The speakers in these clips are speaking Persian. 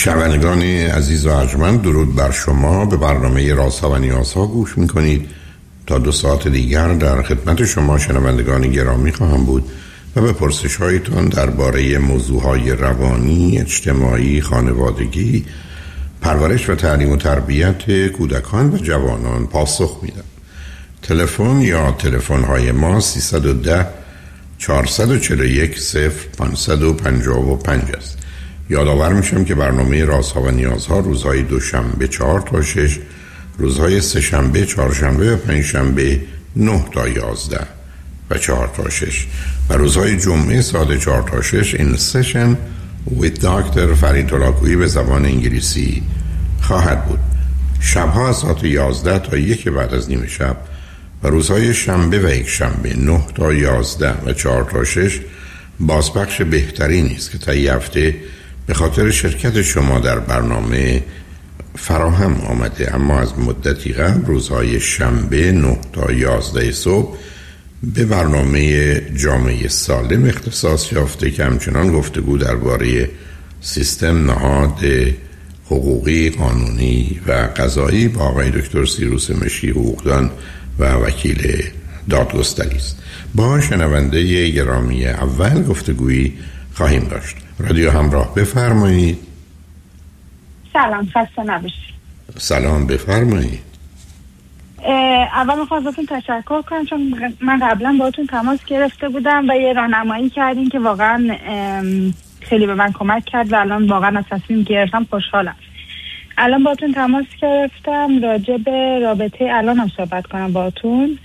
شنوندگان عزیز و ارجمند، درود بر شما. به برنامه رازها و نیازها گوش میکنید. تا 2 ساعت دیگر در خدمت شما شنوندگان گرامی خواهم بود و به پرسش هایتان درباره موضوعهای روانی، اجتماعی، خانوادگی، پرورش و تعلیم و تربیت کودکان و جوانان پاسخ میدم. تلفن یا تلفن های ما 310 441 0555 است. یادآور میشم که برنامه رازها و نیازها روزهای دوشنبه 4 تا 6، روزهای سه‌شنبه، چهارشنبه و پنجشنبه 9 تا 11 و 4 تا 6 و روزهای جمعه ساعت 4 تا 6 این سشن with دکتر فرید هلاکویی به زبان انگلیسی خواهد بود. شبها از ساعت 11 تا 1 بعد از نیم شب و روزهای شنبه و یک شنبه 9 تا 11 و 4 تا 6 بازپخش بهترین است که تا هفته به خاطر شرکت شما در برنامه فراهم آمده، اما از مدتی قبل روزهای شنبه 9 تا 11 صبح به برنامه جامعه سالم اختصاص یافته که همچنان گفتگو درباره سیستم نهاد حقوقی، قانونی و قضایی با آقای دکتر سیروس مشی، حقوقدان و وکیل دادگستری است. با شنونده گرامی اول گفتگویی خواهیم داشت. رادیو همراه، بفرمایید. سلام، خسته نباشید. سلام، بفرمایید. اول میخوام ازتون تشکر کنم چون من قبلا باهاتون تماس گرفته بودم و یه راهنمایی کردین که واقعا خیلی به من کمک کرد و الان واقعا از تصمیم گرفتم خوشحالم. الان باهاتون تماس گرفتم راجع به رابطه الانم صحبت کنم باهاتون.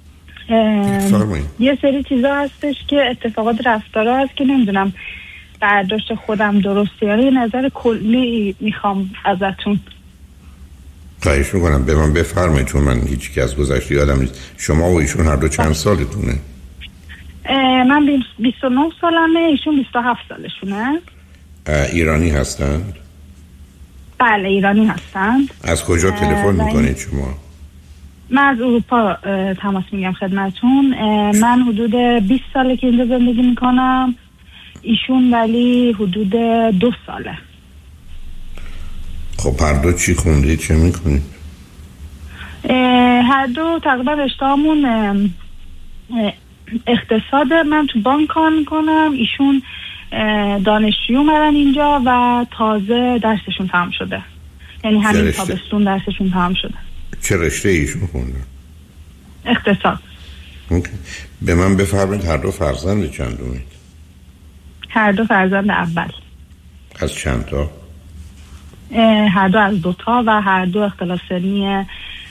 یه سری چیزا هستش که اتفاقات رفتارها هست که نمیدونم برداشت خودم درسته یا یه نظر کلی میخوام ازتون. خواهش میکنم به من بفرمایید چون من هیچی که از گذشته یادم نیست. شما و ایشون هر دو چند سالتونه؟ من 29 سالمه، ایشون 27 سالشونه. ایرانی هستند؟ بله ایرانی هستند. از کجا تلفن میکنید شما؟ من از اروپا تماس میگم خدمتون. من حدود 20 ساله که اینجا زندگی میکنم، ایشون ولی حدود 2 ساله. خب هر دو چی خوندید، چه میکنید؟ هر دو تقریبا رشته‌مون اقتصاد. من تو بانک کار میکنم، ایشون دانشجو اومدن اینجا و تازه درسشون تمام شده، یعنی همین تابستون درسشون تمام شده. چه رشته ایشون خوندن؟ اقتصاد. به من بفرمایید هر دو فرزند چندمید؟ هر دو فرزند اول. از چند تا؟ هر دو از 2 تا و هر دو اختلاف سنی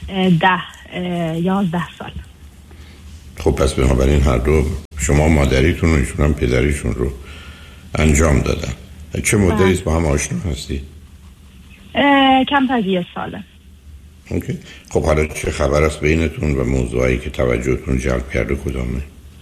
11 سال. خب پس بنابراین هر دو شما مادریتون و ایشون هم پدریشون رو انجام دادن. چه مدتی با هم آشنا هستید؟ کم تا 1 ساله. اوکی. خب حالا چه خبر است بینتون و موضوعی که توجهتون جلب کرده کدامه؟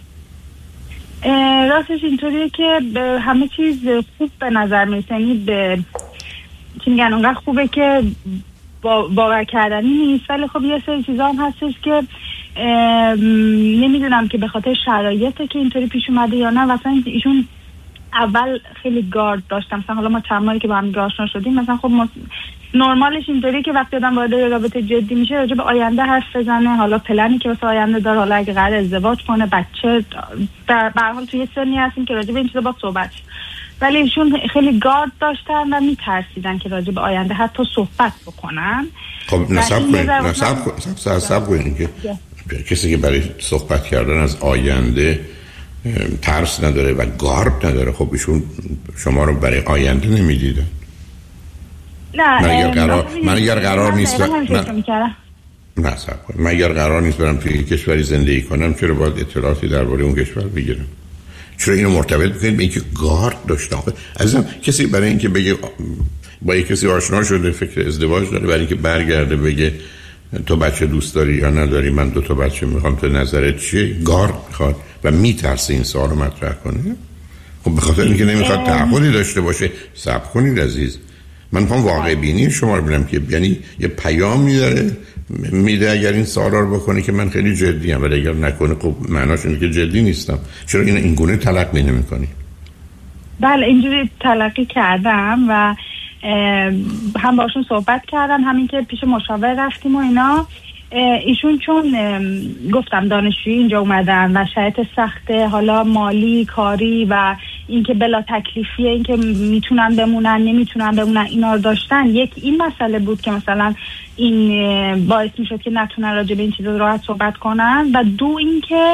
راستش اینطوریه که همه چیز خوب به نظر میسنید، چی میگن اونقدر خوبه که باور کردنی نیست، ولی خب یه سری چیزا هم هستش که نمیدونم که به خاطر شرایطه که اینطوری پیش اومده یا نه. مثلا ایشون اول خیلی گارد داشتم، مثلا حالا ما چند ماهی که با هم آشنا شدیم، مثلا خب نرمالش اینطوری که وقتی آدم وارد رابطه جدی میشه راجع به آینده حرف بزنه، حالا پلنی که واسه آینده داره، حالا اگه قرار ازدواج کنه، بچه، به هر حال توی سنی هستیم که راجع به این چیزا با صحبت. ولی ایشون خیلی گارد داشتن و میترسیدن که راجع به آینده حتی صحبت بکنن. خب نصب کنید که کسی که برای صحبت کردن از آینده ترس نداره و گارد نداره، خب ایشون شما رو برای آینده نمیدیدن. نه من اگر قرار نیست من اگر قرار نیست برم توی کشوری زندگی کنم، چرا باید اطلاعاتی درباره اون کشور بگیرم؟ چرا اینو مرتبط میکنید به اینکه گارد داشته؟ عزیزم کسی برای اینکه بگه با یک کسی آشنا شده فکر ازدواج داره، برای اینکه برگرده بگه تو بچه دوست داری یا نداری، من 2 تا بچه میخوام، تو نظرت چیه؟ گارد میخواد و میترسه این سوال رو مطرح کنه. خب به خاطر اینکه نمیخواد تعهدی داشته باشه. صبر کنید عزیز، من میخوام واقع بینی شما رو ببینم که یعنی یه پیام میده اگر این سوالا رو بکنه که من خیلی جدی ام، ولی اگر نکنه خب معناش اینه که جدی نیستم. چرا این گونه تلقی نمی‌کنی؟ بله اینجوری تلقی کردم و هم باشون صحبت کردم، همین که پیش مشاور رفتیم و اینا. ایشون چون گفتم دانشجویی اینجا اومدن و شرایط سخته، حالا مالی، کاری و اینکه بلا تکلیفیه، اینکه میتونن بمونن نمیتونن بمونن، اینا رو داشتن. یک این مسئله بود که مثلا این باعث میشد که نتونن راجع به این چیزا راحت صحبت کنن، و دو اینکه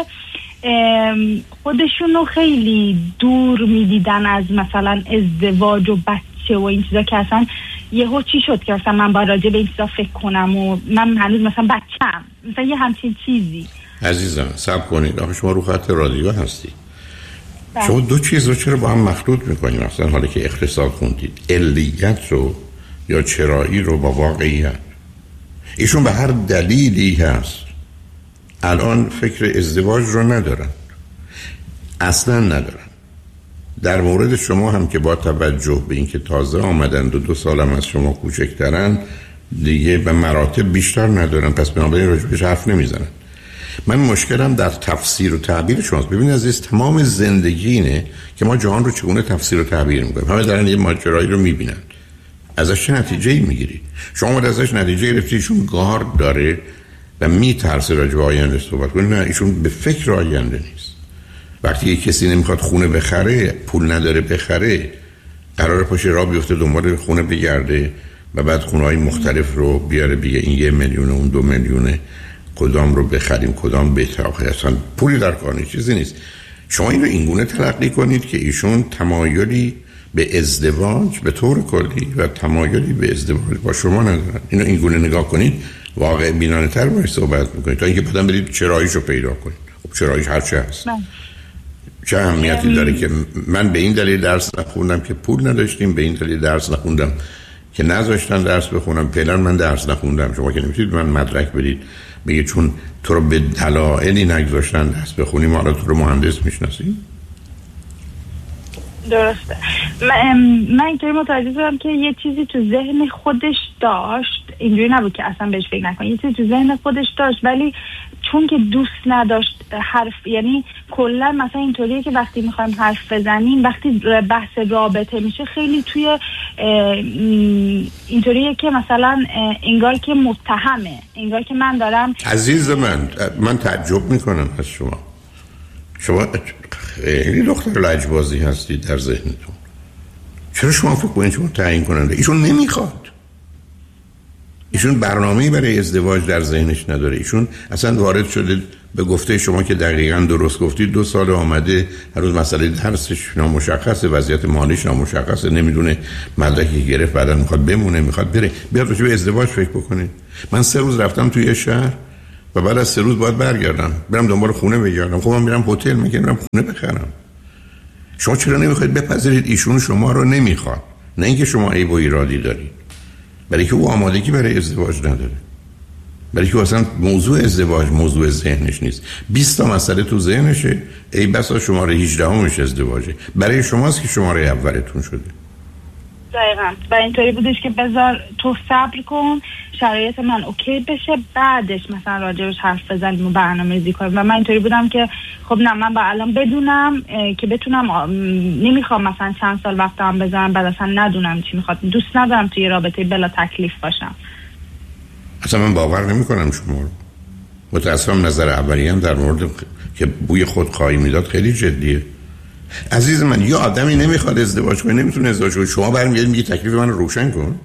خودشونو خیلی دور میدیدن از مثلا ازدواج و بچه و این چیزا، که اصلا یهو چی شد که مثلا من باید راجع به این چیزا فکر کنم و من هنوز مثلا بچه‌ام، مثلا یه همچین چیزی. عزیزم صبر کنید، آخه شما رو خط رادیو هستی. شما دو چیز رو چرا با هم مخلوط میکنید؟ مثلا حالا که اقتصاد خوندید، علیت رو یا چرایی رو با واقعیت. ایشون به هر دلیلی هست الان فکر ازدواج رو ندارن، اصلا ندارن. در مورد شما هم که با توجه به اینکه تازه آمدند و 2 سالم از شما کوچکترن، دیگه به مراتب بیشتر ندارن، پس بنابراین راجبش حرف نمیزنن. من مشکلم در تفسیر و تعبیر شماست. ببینید عزیز، تمام زندگی اینه که ما جهان رو چگونه تفسیر و تعبیر میکنیم. همه دارن یه ماجرایی رو میبینن، ازش چه نتیجه‌ای میگیری؟ شما ازش نتیجه گرفتی ایشون گارد داره و میترسه راجع به آینده صحبت کنه. نه، ایشون به فکر آینده نیست. وقتی یک کسی نمیخواد خونه بخره، پول نداره بخره، قراره پاشه راه بیفته دنبال خونه بگرده و بعد خونه‌های مختلف رو بیاره بگه این 1 میلیون اون 2 میلیونه، کدام رو بخریم کدام بهتر. آخه اصلا پولی در کار نیست، چیزی نیست. شما این رو اینگونه تلقی کنید که ایشون تمایلی به ازدواج به طور کلی و تمایلی به ازدواج با شما ندارن. اینو اینگونه نگاه کنید، واقع بینانه تر باید صحبت میکنید تا اینکه بعدم برید چراییشو پیدا کنید. خب چراییش هر چه هست، چه اهمیتی داره که من به این دلیل درس نخوندم که پول نداشتیم، به این دلیل درس نخوندم که نذاشتن درس بخونم، فعلا من درس نخوندم. شما که نمیتونید من مدرک بدید بگه چون تو رو به دلایلی نگذاشتن درس بخونی ما رو تو رو مهندس میشناسیم. درسته. من اینطوری متوجه شدم که یه چیزی تو ذهن خودش داشت، اینجوری نبود که اصلا بهش فکر نکنه، یه چیزی تو ذهن خودش داشت، ولی چون که دوست نداشت حرف، یعنی کلا مثلا اینطوریه که وقتی میخوایم حرف بزنیم، وقتی بحث رابطه میشه خیلی توی اینطوریه که مثلا انگار که متهمه، انگار که من دارم. عزیز من تعجب میکنم از شما خیلی دختر لجبازی هستید در ذهنتون. چرا شما فکر کنید شما تعیین کننده؟ ایشون نمیخواد، ایشون برنامه‌ای برای ازدواج در ذهنش نداره. ایشون اصلا وارد شده به گفته شما که دقیقاً درست گفتید 2 سال آمده، هر روز مسئله درسش نامشخصه، وضعیت مالیش نامشخصه، نمیدونه مدرکی گرفت بعدا میخواد بمونه میخواد بره. بیاد راجع به ازدواج فکر بکنید. من 3 روز رفتم توی شهر و بعد از 3 روز باید برگردم برم دنبال خونه بگردم. خب من میرم هتل، میگم خونه بخرم. شما چرا نمیخواید بپذیرید ایشون شما رو نمیخواد؟ نه اینکه شما عیب و ایرادی دارید، برای که او آمادگی برای ازدواج نداره، برای که اصلا موضوع ازدواج موضوع ذهنش نیست. 20 تا مسئله تو ذهنشه، ای بسا شماره 18 ازدواجه. برای شماست که شماره اولتون شده. دقیقاً. و اینطوری بودش که بذار تو صبر کن، شرایط من اوکی بشه، بعدش مثلا راجبش حرف بزنیم و برنامه‌ریزی کنیم. و من اینطوری بودم که خب نه، من با الان بدونم که بتونم، نمیخوام مثلا چند سال وقتم بذارم بعد اصلا ندونم چی میخواد. دوست ندارم توی رابطه بلا تکلیف باشم. اصلا من باور نمیکنم شما رو. متأسفم نظر اولیه‌ام در مورد که بوی خودخواهی میداد خیلی جدیه. عزیز من، یه آدمی نمیخواد ازدواج کنه، نمیتونه ازدواج کنه، شما برمیگردید میگه تکلیف من رو روشن کن.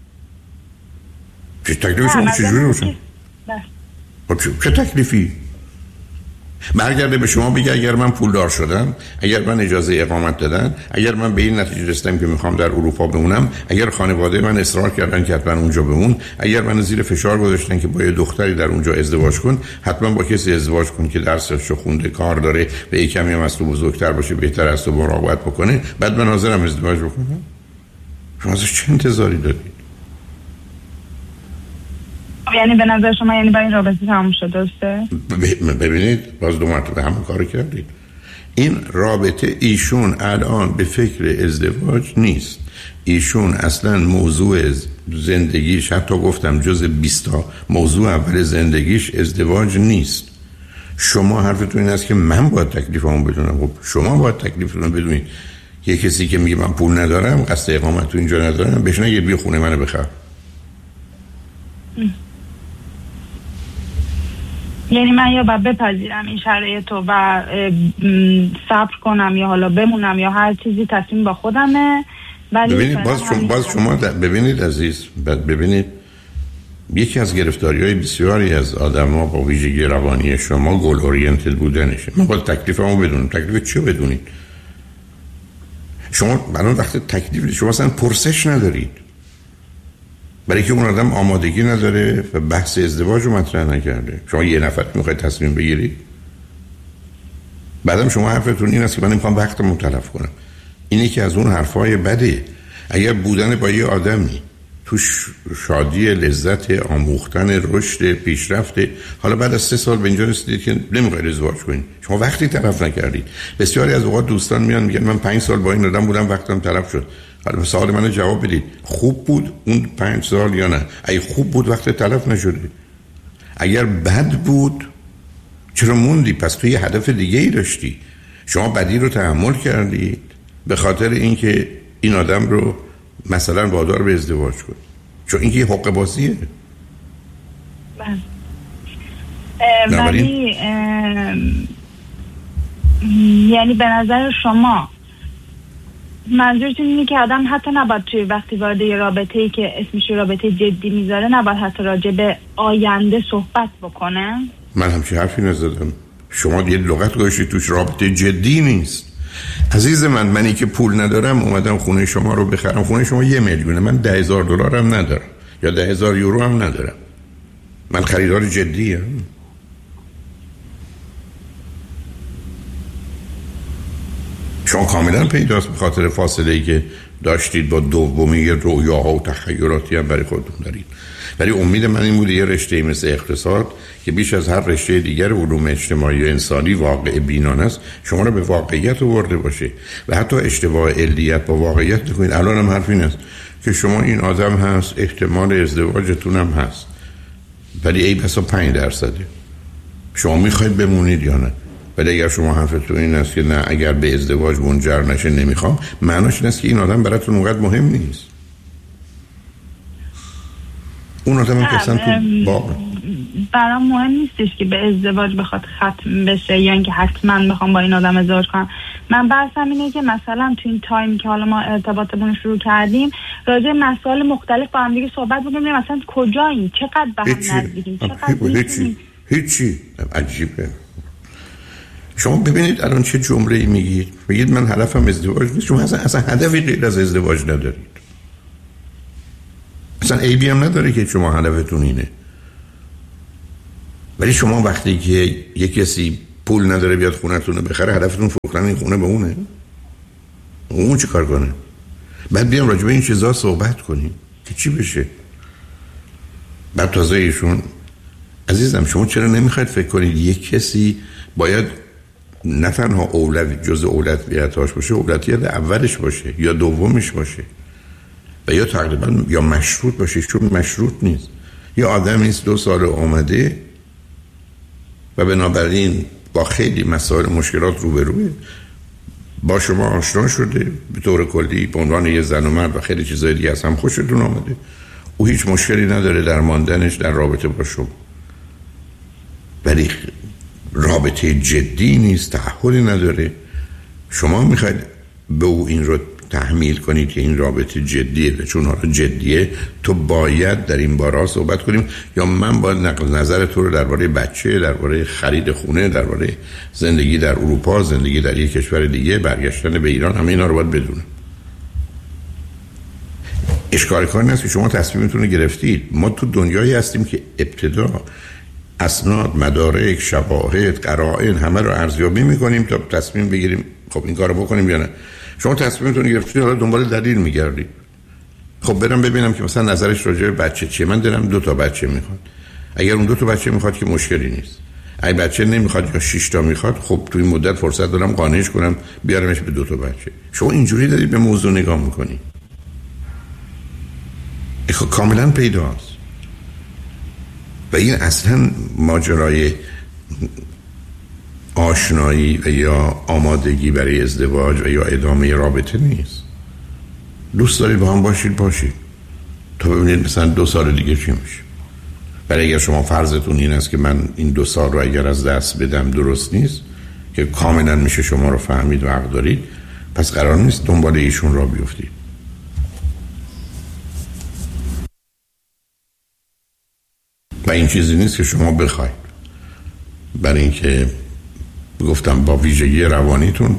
چه تکلیف شما چجوری روشن؟ چه تکلیفی؟ برگرده به شما بگه اگر من پولدار شدم، اگر من اجازه اقامت دادن، اگر من به این نتیجه رسیدم که میخوام در اروپا بمونم، اگر خانواده من اصرار کردن که حتما اونجا بمون، اگر من زیر فشار گذاشتن که با یه دختری در اونجا ازدواج کن، حتما با کسی ازدواج کن که درسش خونده، کار داره و یک کمی هم از تو بزرگتر باشه، بهتر از تو مراقبت بکنه، بعد من حاضرم ازدواج بکنم. شما ازش چه انتظاری دارید؟ یعنی به نظر شما یعنی با این رابطه تموم شد، درسته؟ ببینید باز 2 مرتبه همون کارو کردید. این رابطه، ایشون الان به فکر ازدواج نیست. ایشون اصلا موضوع زندگیش، حتی گفتم جز 20 تا موضوع اول زندگیش ازدواج نیست. شما حرفتون این است که من باید تکلیفمو بدونم. خب شما باید تکلیفتون رو بدونید یه کسی که میگه من پول ندارم، قصد اقامت تو اینجا ندارم، بهش نگید بیا خونه منو بخر. یعنی من یا باید بپذیرم این شرایطو و صبر کنم یا حالا بمونم یا هر چیزی، تصمیم با خودمه. ببینید باز شما ببینید عزیز، ببینید یکی از گرفتاری‌های بسیاری از آدم‌ها با ویژگی روانی شما گول اورینتد بودنشه. من باید تکلیفمو بدونم. تکلیف چی بدونید؟ شما برای وقت تکلیف شما اصلا پرسش ندارید، برای که اون آدم آمادگی نداره و بحث ازدواج رو مطرح نکرده. شما یه نفر میخواید تصمیم بگیرید، بعدم شما حرفتون این است که من میخوام وقتمو تلف کنم. اینی که از اون حرفای بده. اگر بودن با یه آدمی توش شادی، لذت، آموختن، رشد، پیشرفت، حالا بعد از 3 سال به اینجا رسیدید که نمیخواید ازدواج کنید، شما وقتی تلف نکردید. بسیاری از اوقات دوستان میان میگن من 5 سال با این آدم بودم وقتم تلف شد. حالا سوال منو جواب بدید، خوب بود اون 5 سال یا نه؟ اگه خوب بود وقت تلف نشده. اگر بد بود چرا موندی؟ پس تو یه هدف دیگه ای داشتی. شما بدی رو تحمل کردید به خاطر اینکه این آدم رو مثلا وادار به ازدواج کنید، چون اینکه حق بازیه. ولی یعنی به نظر شما منظورتون اینه که آدم حتی نباید توی وقتی وارد یه رابطه‌ای که اسمش رابطه جدی میذاره نباید حتی راجع به آینده صحبت بکنه؟ من همچین حرفی نزدم. شما یه لغت گذاشتید توش رابطه جدی نیست. عزیز منی که پول ندارم اومدم خونه شما رو بخرم، خونه شما 1 میلیونه، من $10,000 هم ندارم یا 10,000 یورو هم ندارم، من خریدار جدیم. شما کاملا پیداست به خاطر فاصله‌ای که داشتید با دومی رویاها و تخیلاتی هم برای خودتون دارید. ولی امید من این بود یه رشته مثل اقتصاد که بیش از هر رشته دیگر علوم اجتماعی و انسانی واقع بینانه است، شما رو به واقعیت آورده باشه و حتی اشتباه علیت با واقعیت نکنید. الان هم حرف این است که شما این آدم هست، احتمال ازدواجتون هم هست، ولی ای بسا 5% شما میخواید بمونید یا نه. ولی اگر شما حرفتون این است که نه اگر به ازدواج منجر نشه نمیخوام، معناش این است که این آدم براتون اونقدر مهم نیست. اون آدم که اصلا تو برام مهم نیستش که به ازدواج بخواد ختم بشه یا اینکه حتما بخوام با این آدم ازدواج کنم. من بحثم اینه که مثلا تو این تایم که حالا ما ارتباطمون شروع کردیم راجع مسائل مختلف با هم دیگه صحبت بکنیم، مثلا کجاییم، چقدر به هم نزدیکیم، چقدر هیچی عجیبه. شما ببینید الان چه جمله‌ای میگید من هدفم ازدواج نیست. شما اصلا هدفی غیر از ازدواج ندارید. اصلا عیبی هم نداره که شما هدفتون اینه. ولی شما وقتی که یک کسی پول نداره بیاد خونتون رو بخره، هدفتون فروختن این خونه به اونه؟ اون چه کار کنه؟ بعد بیام راجع به این چیزا صحبت کنیم که چی بشه؟ بعد تازه ایشون عزیزم شما چرا نمیخواید فکر کنید یک کسی باید نه تنها جز اولویتاش باشه، اولویت اولش باشه یا دومش باشه و یا تقریبا یا مشروط باشه، چون مشروط نیست. یا آدم نیست 2 سال اومده و بنابراین با خیلی مسائل مشکلات روبروه، با شما آشنا شده به طور کلی به عنوان یه زن و مرد و خیلی چیزای دیگه از هم خوشتون آمده، او هیچ مشکلی نداره در ماندنش در رابطه با شما، ولی رابطه جدی نیست، تعهدی نداره. شما میخواید به او این رو تحمیل کنید که این رابطه جدیه و چون حالا جدیه تو باید در این باره صحبت کنیم، یا من باید نظر تو رو درباره بچه، درباره خرید خونه، درباره زندگی در اروپا، زندگی در یک کشور دیگه، برگشتن به ایران، همه اینا رو باید بدونم. اشکال کار نیست که شما تصمیمتون رو گرفتید. ما تو دنیایی هستیم که ابتدا اسناد، مدارک، شواهد، قرائن همه رو ارزیابی میکنیم تا تصمیم بگیریم خب این کارو بکنیم یا نه. شما تصمیمتون رو گرفتید، حالا دنبال دلیل میگردید. خب برم ببینم که مثلا نظرش راجع به بچه چیه. من دلم 2 تا بچه میخواد. اگر اون 2 تا بچه میخواد که مشکلی نیست. اگه بچه نمیخواد یا 6 تا میخواد، خب تو این مدت فرصت دارم قانعش کنم بیارمش به 2 تا بچه. شما اینجوری دارید به موضوع نگاه میکنید. کاملا پیداست. و این اصلا ماجرای آشنایی و یا آمادگی برای ازدواج و یا ادامه رابطه نیست. دوست دارید با هم باشید تا ببینید مثلا 2 سال دیگه چی میشه. برای اگر شما فرضتون این است که من این 2 سال رو اگر از دست بدم درست نیست، که کاملا میشه شما رو فهمید و حق دارید، پس قرار نیست دنبال ایشون را بیفتید. و این چیزی نیست که شما بخواید، برای اینکه گفتم با ویژگی روانیتون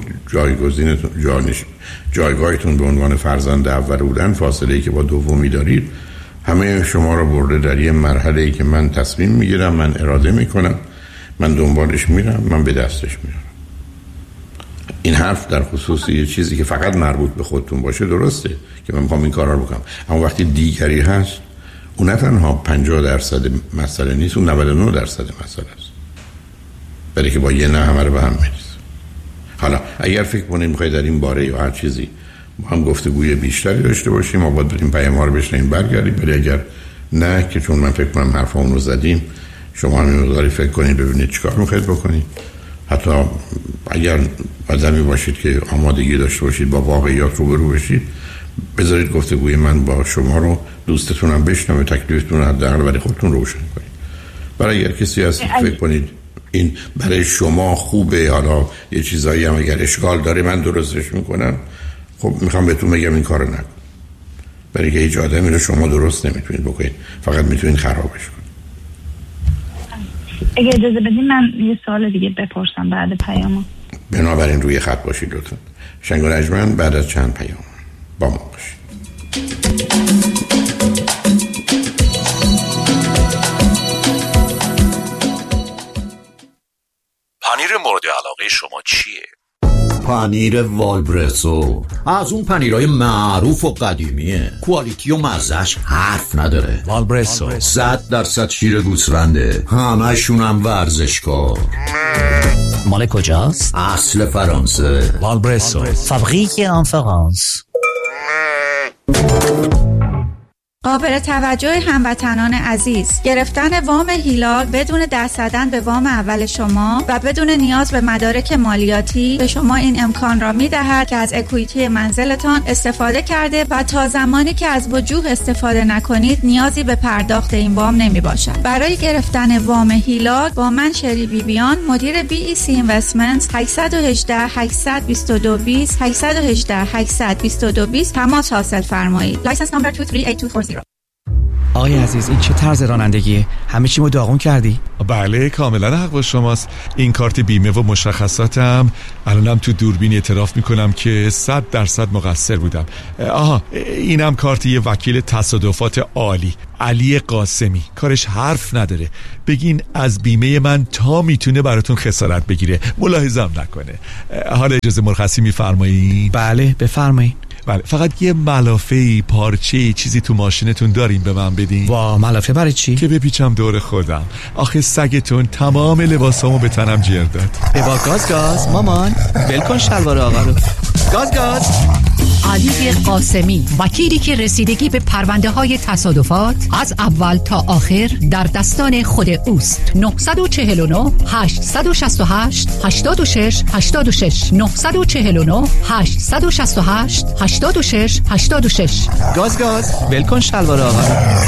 جایگاهتون به عنوان فرزند اول بودن، فاصله‌ای که با دومی دارید، همه شما رو برده در یه مرحله‌ای که من تصمیم میگیرم، من اراده میکنم، من دنبالش میرم، من به دستش میارم. این حرف در خصوص یه چیزی که فقط مربوط به خودتون باشه درسته که من میخوام این کارا رو بکنم، اما وقتی دیگری هست، اون نه تنها 50% مسئله نیست، اون 99% مسئله است، برای که با یه نه همه رو به هم میریزه. حالا اگر فکر کنید میخواید در این باره یا هر چیزی با هم گفتگوی بیشتری داشته باشیم، ما باید بریم پیام‌ها رو بشنویم برگردیم، ولی اگر نه، که چون من فکر کنم حرفامون رو زدیم، شما هم مقداری فکر کنید ببینید چیکار میخواید بکنید. حتی اگر آدمی باشید که آمادگی داشته باشید با واقعیات روبرو بشید، بذارید گفتگوی من با شما رو دوستتونم بشنوه، تکلیفتون رو حداقل برای خودتون روشن کنید. برای اگر کسی هست فکر کنید این برای شما خوبه، حالا یه چیزایی هم اگر اشکال داره من درستش میکنم، خب میخوام بهتون بگم این کارو نکن، برای که هیچ آدمی رو شما درست نمیتونید بکنید، فقط میتونید خرابش کنید. اگه اجازه بدین من یه سوال دیگه بپرسم بعد پیامو. بنابراین روی خط باشید لطفا. شنگ و نجمن بعد از چند پیام با ما باشید. پنیر مورد علاقه شما چیه؟ پنیر والبرسو از اون پنیرهای معروف و قدیمیه، کوالیتی و مزهش حرف نداره. والبرسو 100% شیر گوسفنده، همشون هم ورزشکار. مال کجاست؟ اصل فرانسه. والبرسو فابریک ان فرانس. قابل توجه هموطنان عزیز، گرفتن وام هیلال بدون دست زدن به وام اول شما و بدون نیاز به مدارک مالیاتی به شما این امکان را می‌دهد که از اکویتی منزلتان استفاده کرده و تا زمانی که از وجوه استفاده نکنید نیازی به پرداخت این وام نمی‌باشد. برای گرفتن وام هیلال با من شری بیبیان، مدیر BEC Investments 818 822 20 818 822 20 تماس حاصل فرمایید. لایسنس نمبر 238240. آقای عزیز، این چه طرز رانندگیه؟ همه چی رو داغون کردی؟ بله کاملا حق با شماست. این کارت بیمه و مشخصاتم الانم تو دوربین اعتراف میکنم که 100% مقصر بودم. آها، اینم کارت یه وکیل تصادفات عالی، علی قاسمی. کارش حرف نداره، بگین از بیمه من تا میتونه براتون خسارت بگیره، ملاحظه‌ام نکنه. حالا اجازه مرخصی میفرمایید؟ بله بفرمایید. بله، فقط یه ملافه‌ای، پارچه‌ای، چیزی تو ماشینتون دارین به من بدین؟ وا، ملافه برای چی؟ که بپیچم دور خودم. آخه سگتون تمام لباسامو به تنم جر داد. ببا گاز مامان، ول کن شلوار آقا رو. گاز. علی قاسمی، وکیلی که رسیدگی به پرونده های تصادفات از اول تا آخر در دستان خود اوست. 949 868 86 86 949 868 86 86. گاز ول کن شلوار آقا رو.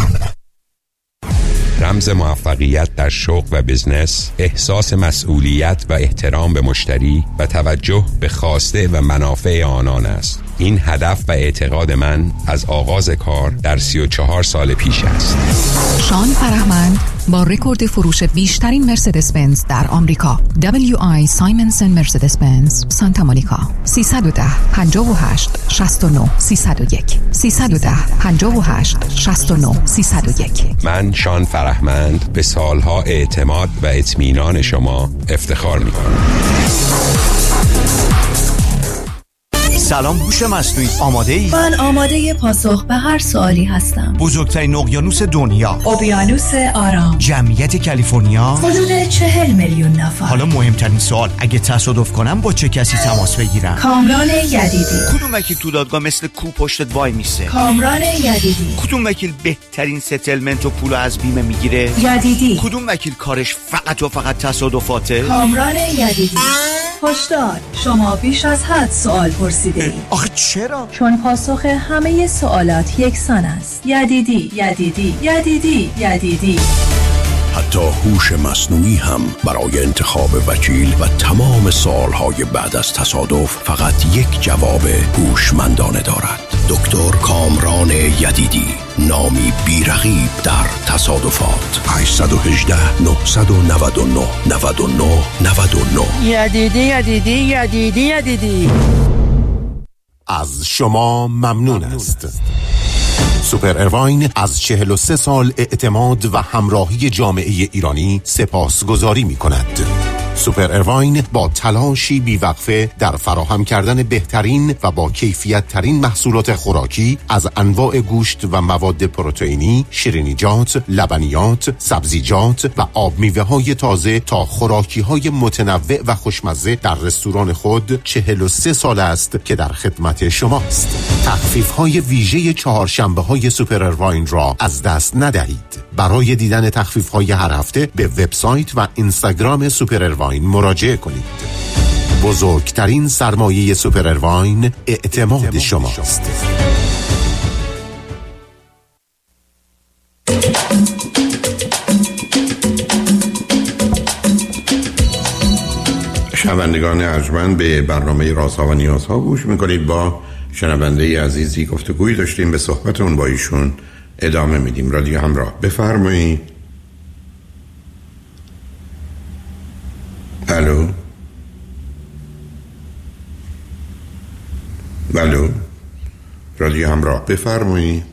رمز موفقیت در شغل و بزنس، احساس مسئولیت و احترام به مشتری و توجه به خواسته و منافع آنان است. این هدف و اعتقاد من از آغاز کار در 34 سال پیش است. شان فرهمند با رکورد فروش بیشترین مرسدس بنز در آمریکا، WI سایمنسن مرسدس بنز سانتا مونیکا، 310 58 69 301 310 58 69 301. من شان فرهمند به سالها اعتماد و اطمینان شما افتخار می‌کنم. سلام هوش مصنوعی، آماده ای؟ من آماده پاسخ به هر سوالی هستم. بزرگترین اقیانوس دنیا، اقیانوس آرام، جمعیت کالیفرنیا حدود 40 میلیون نفر. حالا مهمترین سوال، اگه تصادف کنم با چه کسی تماس بگیرم؟ کامران یدیدی. کدوم وکیل تو دادگاه مثل کو پشتت وای میسه؟ کامران یدیدی. کدوم وکیل بهترین ستلمنت و پولو از بیمه میگیره؟ یدیدی. کدوم وکیل کارش فقط و فقط تصادفاته؟ کامران یدیدی. هشدار، شما بیش از حد سوال پرسیده اید. آخه چرا؟ چون پاسخ همه سوالات یکسان است. یدیدی، یدیدی، یدیدی، یدیدی. حتی هوش مصنوعی هم برای انتخاب وکیل و تمام سوالهای بعد از تصادف فقط یک جواب هوشمندانه دارد. دکتر کامران یدیدی، نامی بی‌رقیب در تصادفات. 818 999 99 99. یدیدی یدیدی یدیدی یدیدی. از شما ممنون است. سوپر اروین از 43 سال اعتماد و همراهی جامعه ایرانی سپاسگزاری می کند. سوپر اروین با تلاشی بیوقفه در فراهم کردن بهترین و با کیفیت ترین محصولات خوراکی از انواع گوشت و مواد پروتئینی، شیرینیجات، لبنیات، سبزیجات و آب میوه های تازه تا خوراکی های متنوع و خوشمزه در رستوران خود 43 سال است که در خدمت شماست. تخفیف های ویژه چهارشنبه های سوپر اروین را از دست ندهید. برای دیدن تخفیف های هر هفته به وبسایت و اینستاگرام سوپر اروین مراجعه کنید. بزرگترین سرمایه سوپر اروین اعتماد شماست. شنوندگان ارجمند، به برنامه رازها و نیازها گوش میکنید. با شنونده عزیزی گفتگویی داشتیم، به صحبتون با ایشون ادامه میدیم. رادیو همراه، بفرمایید. الو الو، رادیو همراه، بفرمایید.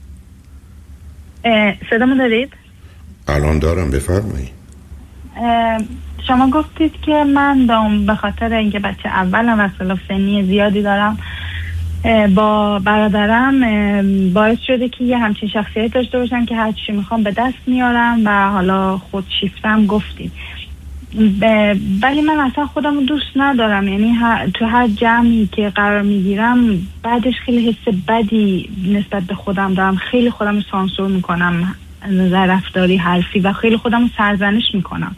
صدامو دارید؟ الان دارم، بفرمایید. شما گفتید که من به خاطر اینکه بچه اولم و اختلاف سنی زیادی دارم با برادرم باعث شده که یه همچین شخصیت داشته باشم که هر چی میخوام به دست میارم و حالا خودشیفتم گفتید. ولی من اصلا خودم رو دوست ندارم، یعنی تو هر جمعی که قرار میگیرم بعدش خیلی حس بدی نسبت به خودم دارم، خیلی خودم رو سانسور میکنم، رفتاری، حرفی، و خیلی خودم رو سرزنش میکنم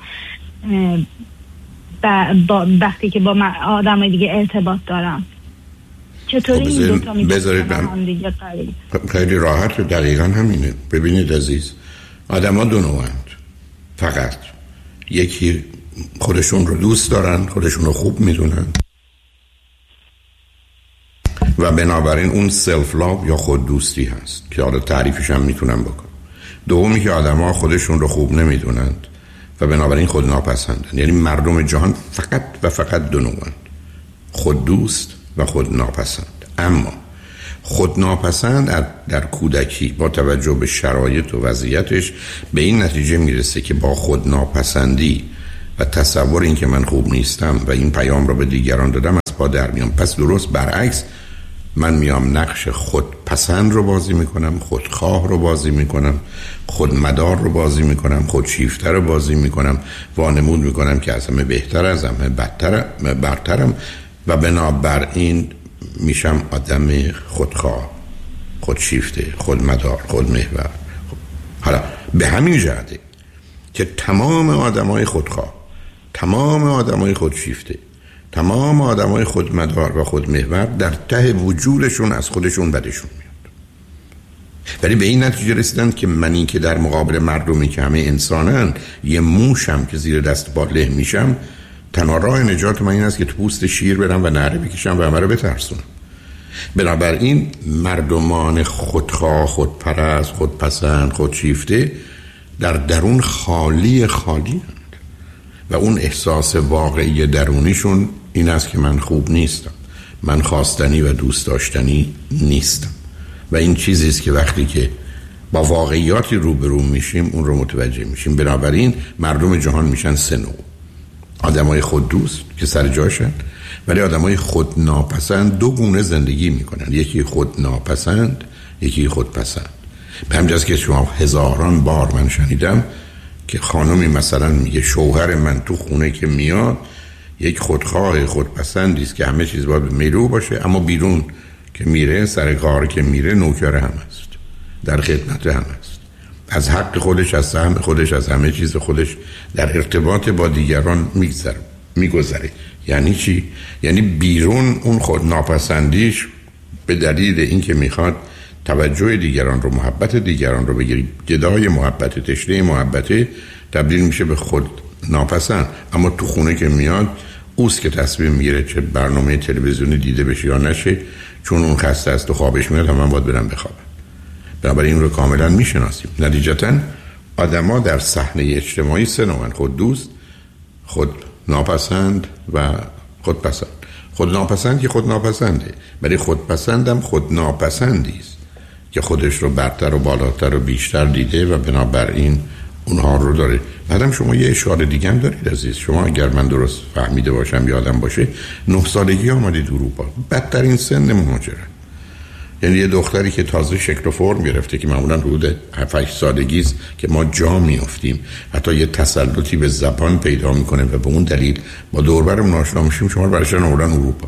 وقتی که با آدم دیگه ارتباط دارم. چطوری این دوتا بذارید خیلی راحت و دقیقا همینه. ببینید عزیز، آدم ها دو نوعند. فقط یکی خودشون رو دوست دارن، خودشون رو خوب میدونن و بنابراین اون سلف لاو یا خود دوستی هست که حالا تعریفش هم میتونم بکنم. دومی که آدم ها خودشون رو خوب نمیدونند و بنابراین خود ناپسندن. یعنی مردم جهان فقط و فقط دو نوعند، خود دوست و خود ناپسند. اما خود ناپسند در کودکی با توجه به شرایط و وضعیتش به این نتیجه میرسه که با خود ناپسندی و تصور این که من خوب نیستم و این پیام رو به دیگران دادم از پا در میام. پس درست برعکس، من میام نقش خودپسند رو بازی میکنم، خودخواه رو بازی میکنم، خودمدار رو بازی میکنم، خودشیفته رو بازی میکنم، وانمود میکنم که از همه بهتر، از همه برترم و بنابراین میشم آدم خودخواه، خودشیفته، خودمدار، خودمحور. حالا به همین جهته که تمام آدمای خودخواه، تمام آدمای خودشیفته، تمام آدمای خودمدار و خودمحور در ته وجودشون از خودشون بدشون میاد، ولی به این نتیجه رسیدن که منی که در مقابل مردمی که همه انسانن یه موشم که زیر دست باد له میشم، تنها راه نجات من این است که تو پوست شیر برم و نعره بکشم و همه رو بترسونم. بنابراین مردمان خودخواه، خودپرست، خودپسند، خودشیفته در درون خالی هستند و اون احساس واقعی درونیشون این است که من خوب نیستم، من خواستنی و دوست داشتنی نیستم. و این چیزی است که وقتی که با واقعیاتی روبرو میشیم اون رو متوجه میشیم. بنابراین مردم جهان میشن سه نوع: آدمای خود دوست که سر جاشن، ولی آدمای خود ناپسند دو گونه زندگی میکنن، یکی خود ناپسند، یکی خودپسند. به همین جاست که شما هزاران بار من شنیدم که خانمی مثلا میگه شوهر من تو خونه که میاد یک خودخواه خودپسندی است که همه چیز باید به میل او باشه، اما بیرون که میره، سر کار که میره، نوکر هم است، در خدمت هم است، از حق خودش، از سهم خودش، از همه چیز خودش در ارتباط با دیگران میگذره. یعنی چی؟ یعنی بیرون اون خود ناپسندیش به دلیل اینکه میخواد توجه دیگران رو، محبت دیگران رو بگیری، گدای محبت، تشنه محبت، تبدیل میشه به خود ناپسند. اما تو خونه که میاد اوست که تصمیم میگیره چه برنامه تلویزیونی دیده بشه یا نشه، چون اون خسته است و خوابش میاد، من باید برم بخوابم. بنابراین این رو کاملا میشناسیم. نتیجتا آدما در صحنه اجتماعی سه نوعن: خود دوست، خود ناپسند و خودپسند. خود ناپسند که خود ناپسنده، ولی خودپسندم خود ناپسندی است که خودش رو برتر و بالاتر و بیشتر دیده و بنابراین اونها رو داره. بعدم شما یه اشاره دیگه هم دارید عزیز. شما اگر من درست فهمیده باشم، یادم باشه، 9 سالگی آمدید اروپا، بدترین سن مهاجرت. یعنی یه دختری که تازه شکل و فرم گرفته که معمولا حدود 7-8 سالگی است که ما جا میافتیم، حتی یه تسلطی به زبان پیدا میکنه و به اون دلیل با دور برمون آشنا میشیم. شما رو برشان آوردن اروپا.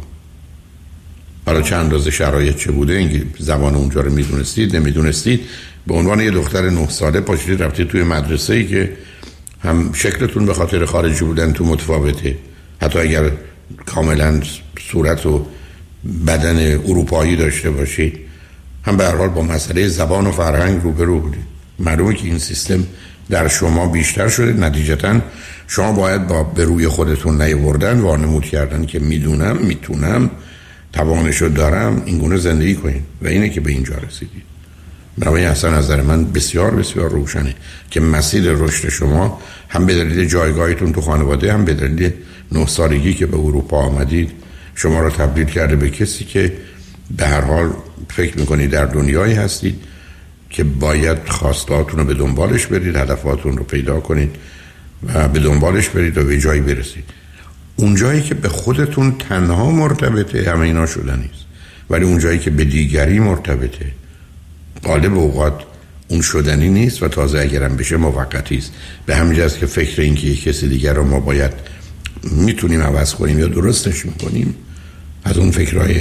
حالا چند اندازه شرایط چه بوده، اینکه زبان اونجا رو میدونستید نمیدونستید، به عنوان یه دختر 9 ساله پاشید رفتید توی مدرسه‌ای که هم شکلتون به خاطر خارجی بودن تو متفاوته، حتی اگر کاملا صورت و بدن اروپایی داشته باشید، هم به هر حال با مسئله زبان و فرهنگ روبرو بودید. معلومه که این سیستم در شما بیشتر شده. نتیجتا شما باید با به روی خودتون نیاوردن، وانمود کردن که میدونم، میتونم، توانشو دارم، این گونه زندگی کنید و اینه که به اینجا رسیدید. بنابراین اصلا نظر من بسیار بسیار روشنه که مسیر رشد شما هم به دلیل جایگاهتون تو خانواده، هم به دلیل 9 سالگی که به اروپا آمدید شما رو تبدیل کرده به کسی که به هر حال فکر میکنید در دنیایی هستید که باید خواستهاتون رو به دنبالش برید، هدفاتون رو پیدا کنید و به دنبالش برید و به جایی برسید. اون جایی که به خودتون تنها مرتبطه همه اینا شدن نیست، ولی اون جایی که به دیگری مرتبطه غالب اوقات اون شدنی نیست و تازه اگرم بشه موقتی است. به همین جاست که فکر این که یک کسی دیگر رو ما باید میتونیم عوض کنیم یا درستش میکنیم از اون فکرهای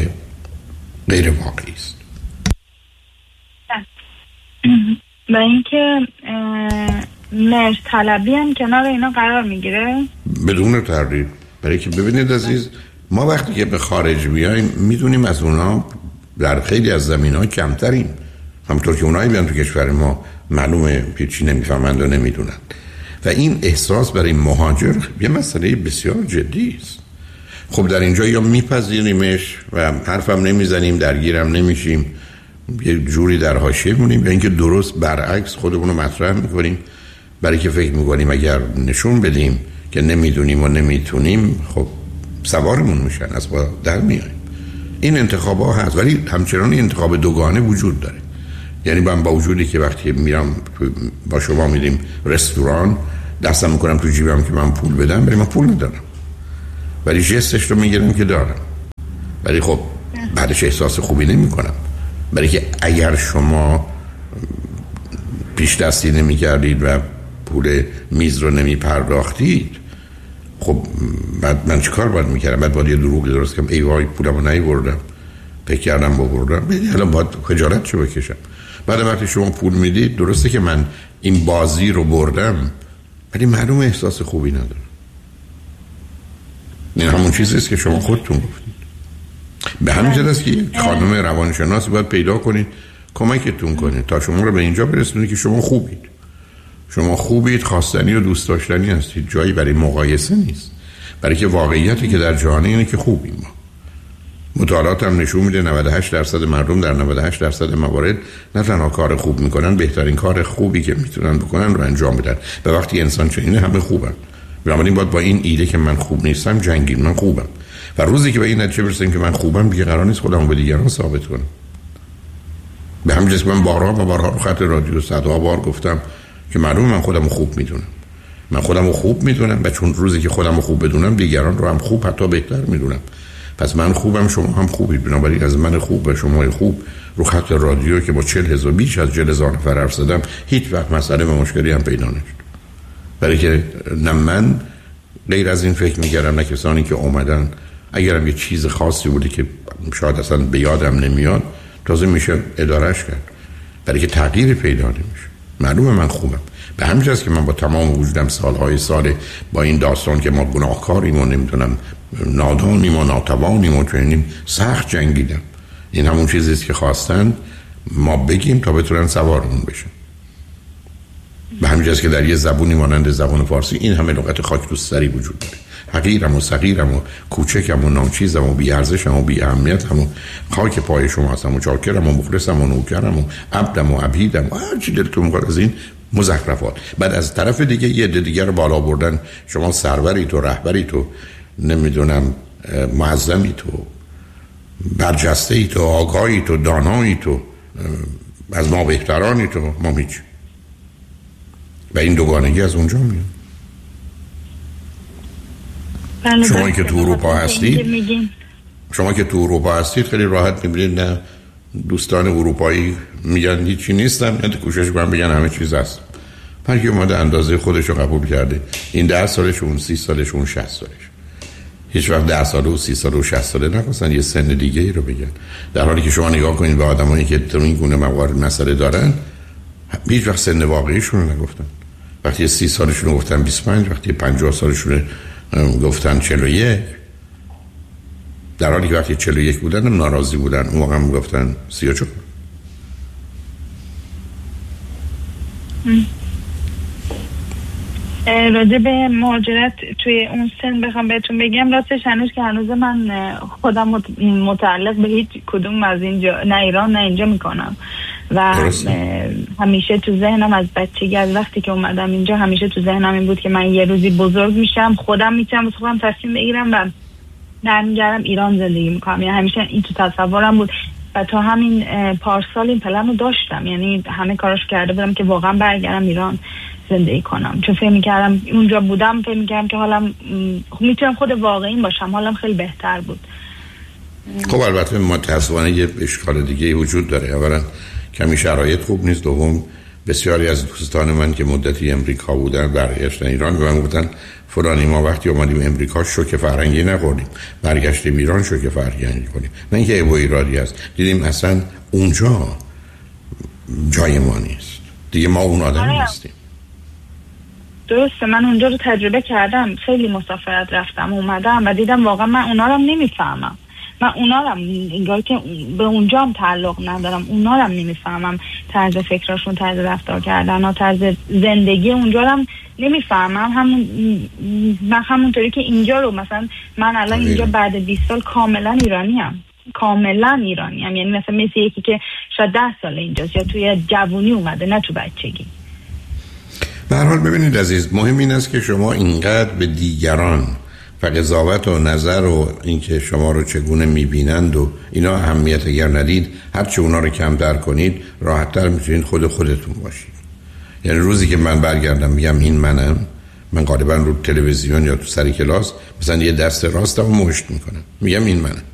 غیر واقعی است. و اینکه مرز طلبی هم کنار اینا قرار میگیره بدون تردید. برای که ببینید عزیز، ما وقتی که به خارج بیایم میدونیم از اونا در خیلی از زمین‌ها کمتریم، همونطور که اونایی بیان تو کشور ما معلومه هیچی نمیفهمند و نمیدونن و این احساس برای مهاجر یه مسئله بسیار جدی است. خب در اینجا یا میپذیریمش و حرفم نمیزنیم، درگیرم نمیشیم، یه جوری در حاشیه مونیم، یا اینکه درست برعکس خودمون رو مطرح میکنیم برای که فکر میکنیم اگر نشون بدیم که نمیدونیم و نمیتونیم خب سوارمون میشن، از با در میایم. این انتخاب ها هست، ولی همچنان این انتخاب دوگانه وجود داره. یعنی من با وجودی که وقتی میرم با شما میریم رستوران دستم میکنم تو جیبم که من پول بدم، ولی من پول ندارم، ولی جستش رو میگیرم که دارم، ولی خب بعدش احساس خوبی نمیکنم. برای که اگر شما پیش دستی نمیکردید و پول میز رو نمیپرداختید، خب بعد من چیکار باید میکردم؟ بعد باید یه دروغی درست کنم، ای وای پولمو نیاوردم، فکر کردم ببردم، الان باید خجالت چه بکشم. بعد وقتی شما پول میدید، درسته که من این بازی رو بردم، ولی معلومه احساس خوبی ندارم. این همون چیزیست که شما خودتون گفتید. به همین جهت است که یک خانم روانشناس باید پیدا کنید کمکتون کنه تا شما رو به اینجا برسونه که شما خوبید. شما خوبید، خواستنی و دوست داشتنی هستید، جایی برای مقایسه نیست. برای که واقعیتی که در جهان اینه که خوبیم. ما مطالعات هم نشون میده 98% مردم در 98% موارد نه تنها کار خوب میکنن، بهترین کار خوبی که میتونن بکنن رو انجام بدن. و وقتی انسان چنینه همه خوبن. بنابراین باید با این ایده که من خوب نیستم جنگید. من خوبم و روزی که به این نتیجه برسیم که من خوبم، دیگه قرار نیست خودمو به دیگران ثابت کنم. به همین جهت من بارها و بارها رو خط رادیو صدها بار گفتم که معلومه من خودمو خوب میدونم. من خودمو خوب میدونم و چون روزی که خودمو خوب بدونم، دیگران رو هم خوب، حتی بهتر میدونم. پس من خوبم، شما هم خوبید، بنابراین از من خوب و شما خوب رو خط رادیو که با 40,000 بیش از 40,000 نفر حرف زدم هیچ وقت مسئله و مشکلی هم پیدا نشد. برای که نه من غیر از این فکر می‌کردم، نه کسانی که اومدن اگرم یه چیز خاصی بوده که شاید اصلا به یادم نمیاد تازه میشه ادارهش کرد، برای که تغییری پیدا نمیشه. معلومه من خوبم، به همین جاست که من با تمام وجودم سالهای سال با این داستان که ما گناهکاریم و نمیتونم نادانیم و ناتوانیم و چنینیم سخت جنگیدم. این همون چیزیست که خواستن ما بگیم تا بتونن سوارمون بشن. به همین جاست که در یه زبونی مانند زبان فارسی این همه لغت خاک تو سری وجود داره. حقیرم و صغیرم و کوچکم و ناچیزم و بی‌ارزشم و بی‌اهمیتم و خاک پای شما هستم و چاکرم و مخلصم و نوکرم و عبدم و عبیدم و هر چی دلتون می‌خواد از این مزخرفات. بعد از طرف دیگه یه عده دیگه رو بالا بردن، شما سروری تو، رهبری تو، نمیدونم معظمی تو، برجسته‌ای تو، آگاهی تو، دانایی تو، از ما بهترانی تو، ما هیچ. و این دوگانگی از اونجا میاد. شما که تو اروپا هستید خیلی راحت میبینید نه دوستان اروپایی میگن هیچی نیستم، نه کوشش کنن بگن همه چیز هست. هر کی اومده اندازه خودش رو قبول کرده، این 10 سالش، اون 30 سالش، اون 60 سالش. هیچ وقت 10 ساله و 30 ساله و 60 ساله نخواستن یه سن دیگه ای رو بگن. در حالی که شما نگاه کنید به آدمایی که تو این گونه موارد مسئله دارن هیچ وقت سن واقعیشون رو نگفتن. وقتی 30 سالشون رو گفتن 25، وقتی 50 سالشون گفتن 41، در حالی که وقتی 41 بودن هم ناراضی بودن، اون موقع هم گفتن 34. راجع به مهاجرت توی اون سن بخوام بهتون بگم، راستش هنوز من خودم متعلق به هیچ کدوم از اینجا، نه ایران نه اینجا میکنم و همیشه تو ذهنم از بچگی، از وقتی که اومدم اینجا همیشه تو ذهنم این بود که من یه روزی بزرگ میشم، خودم میتونم واسه خودم تصمیم بگیرم و برمیگردم ایران زندگی میکنم. یعنی همیشه این تو تصورم بود و تا همین پارسال این پلن رو داشتم، یعنی همه کاراش کرده بودم که واقعا برگردم ایران زندگی کنم، چون فکر میکردم اونجا بودم، فکر میکردم که حالم میتونم خود واقعیم باشم، حالم خیلی بهتر بود. خب البته متأسفانه یه اشکال دیگه وجود داره. اولا کمی شرایط خوب نیست، دوم بسیاری از دوستان من که مدتی امریکا بودن برگشتن ایران به من گفتن فلانی ما وقتی اومدیم امریکا شوک فرهنگی نخوردیم، برگشتیم ایران شوک فرهنگی خوردیم. نه اینکه ایو ایرادی است، دیدیم اصلا اونجا جای ما نیست دیگه، ما اون آدم نیستیم. درسته، من اونجا رو تجربه کردم، خیلی مسافرت رفتم اومدم و دیدم واقعا من اونا رو نمیفهمم. من اونا رو انگار که به اونجا هم تعلق ندارم، اونا رو نمیفهمم، طرز فکراشون، طرز رفتار کردن، طرز زندگی اونجا رو نمیفهمم. همونطوری که اینجا رو مثلا من الان اینجا بعد 20 سال کاملا ایرانیم، یعنی مثلا مثل یکی که شاید 10 سال اینجاست یا توی جوونی اومده، نه تو بچگی. به هر حال ببینید عزیز، مهم این است که شما اینقدر به دیگران و قضاوت و نظر و اینکه شما رو چگونه میبینند و اینا اهمیت اگر ندید، هرچه اونا رو کمتر کنید راحت‌تر میتونید خودتون باشید. یعنی روزی که من برگردم میگم این منم، من غالبا رو تلویزیون یا تو سر کلاس مثلا یه دست راستم مشت میکنم، میگم این منم.